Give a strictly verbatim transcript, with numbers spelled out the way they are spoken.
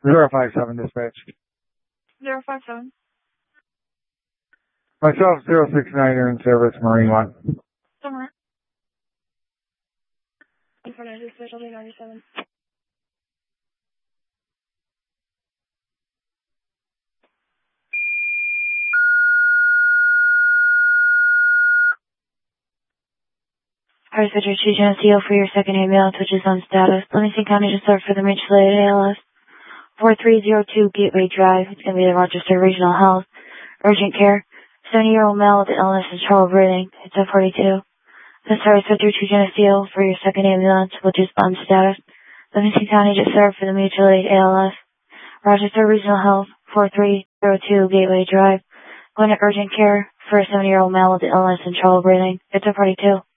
zero five seven dispatch. zero five seven. Myself, zero six nine, you're in service, Marine One. Summer. For dispatch, I'll be ninety-seven. Alright, Dispatcher two Geneseo for your second ambulance, which is on status. Livingston County to serve for the mutilated A L S. four three zero two Gateway Drive. It's going to be the Rochester Regional Health. Urgent care. seventy-year-old male with illness and trouble breathing. It's a forty-two. This is Dispatcher two Geneseo for your second ambulance, which is on status. Livingston County to serve for the mutilated A L S. Rochester Regional Health. four three zero two Gateway Drive. Going to urgent care for a seventy-year-old male with illness and trouble breathing. It's a forty-two.